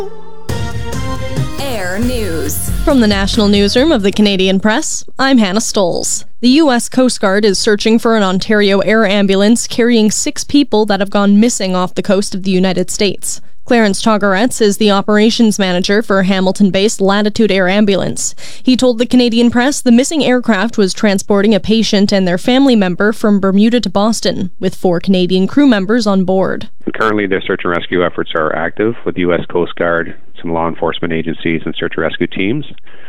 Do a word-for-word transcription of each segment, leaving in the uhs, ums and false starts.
Air News. From the National Newsroom of the Canadian Press, I'm Hannah Stolz. The U S Coast Guard is searching for an Ontario air ambulance carrying six people that have gone missing off the coast of the United States. Clarence Togaretz is the operations manager for Hamilton-based Latitude Air Ambulance. He told the Canadian Press the missing aircraft was transporting a patient and their family member from Bermuda to Boston, with four Canadian crew members on board. Currently, their search and rescue efforts are active with the U S Coast Guard, some law enforcement agencies, and search and rescue teams.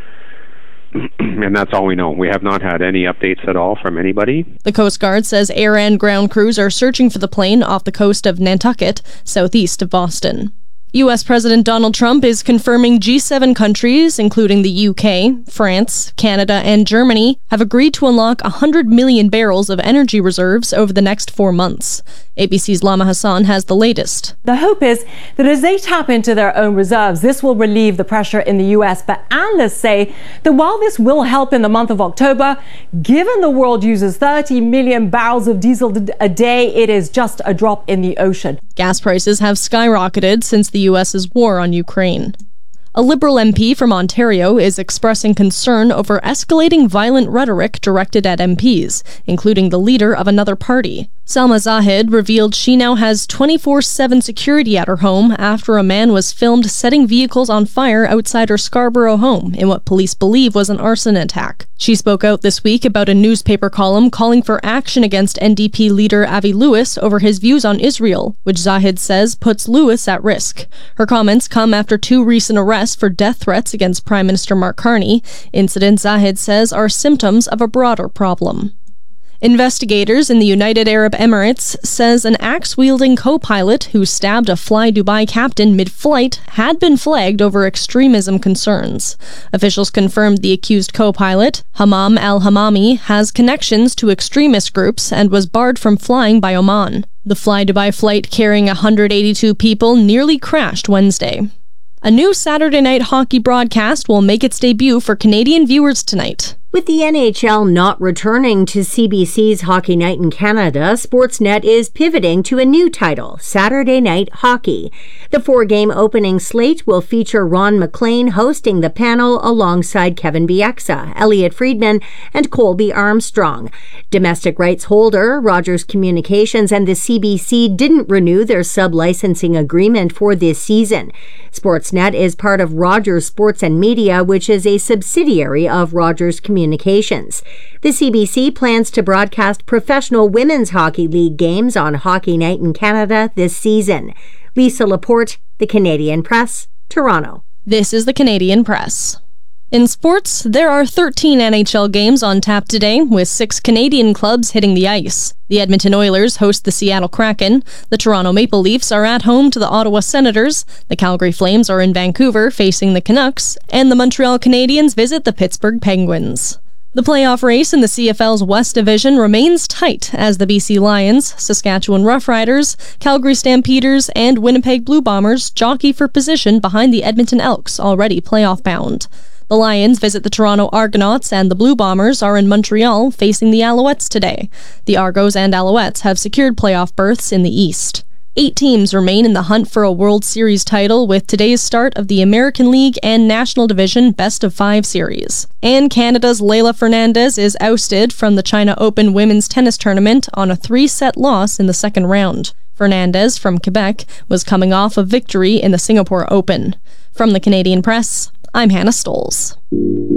And that's all we know. We have not had any updates at all from anybody. The Coast Guard says air and ground crews are searching for the plane off the coast of Nantucket, southeast of Boston. U S President Donald Trump is confirming G seven countries, including the U K, France, Canada, and Germany, have agreed to unlock one hundred million barrels of energy reserves over the next four months. A B C's Lama Hassan has the latest. The hope is that as they tap into their own reserves, this will relieve the pressure in the U S. But analysts say that while this will help in the month of October, given the world uses thirty million barrels of diesel a day, it is just a drop in the ocean. Gas prices have skyrocketed since the U S's war on Ukraine. A Liberal M P from Ontario is expressing concern over escalating violent rhetoric directed at M Ps, including the leader of another party. Salma Zahid revealed she now has twenty-four seven security at her home after a man was filmed setting vehicles on fire outside her Scarborough home in what police believe was an arson attack. She spoke out this week about a newspaper column calling for action against N D P leader Avi Lewis over his views on Israel, which Zahid says puts Lewis at risk. Her comments come after two recent arrests for death threats against Prime Minister Mark Carney, incidents Zahid says are symptoms of a broader problem. Investigators in the United Arab Emirates says an axe-wielding co-pilot who stabbed a Fly Dubai captain mid-flight had been flagged over extremism concerns. Officials confirmed the accused co-pilot, Hammam al-Hammami, has connections to extremist groups and was barred from flying by Oman. The Fly Dubai flight carrying one hundred eighty-two people nearly crashed Wednesday. A new Saturday night hockey broadcast will make its debut for Canadian viewers tonight. With the N H L not returning to C B C's Hockey Night in Canada, Sportsnet is pivoting to a new title, Saturday Night Hockey. The four-game opening slate will feature Ron MacLean hosting the panel alongside Kevin Bieksa, Elliot Friedman, and Colby Armstrong. Domestic rights holder Rogers Communications and the C B C didn't renew their sub-licensing agreement for this season. Sportsnet is part of Rogers Sports and Media, which is a subsidiary of Rogers Communications. Communications. The C B C plans to broadcast professional women's hockey league games on Hockey Night in Canada this season. Lisa Laporte, The Canadian Press, Toronto. This is The Canadian Press. In sports, there are thirteen N H L games on tap today, with six Canadian clubs hitting the ice. The Edmonton Oilers host the Seattle Kraken, the Toronto Maple Leafs are at home to the Ottawa Senators, the Calgary Flames are in Vancouver facing the Canucks, and the Montreal Canadiens visit the Pittsburgh Penguins. The playoff race in the C F L's West Division remains tight as the B C Lions, Saskatchewan Roughriders, Calgary Stampeders, and Winnipeg Blue Bombers jockey for position behind the Edmonton Elks, already playoff bound. The Lions visit the Toronto Argonauts, and the Blue Bombers are in Montreal facing the Alouettes today. The Argos and Alouettes have secured playoff berths in the East. Eight teams remain in the hunt for a World Series title with today's start of the American League and National Division Best of Five Series. And Canada's Leylah Fernandez is ousted from the China Open women's tennis tournament on a three-set loss in the second round. Fernandez, from Quebec, was coming off a victory in the Singapore Open. From the Canadian Press, I'm Hannah Stolz.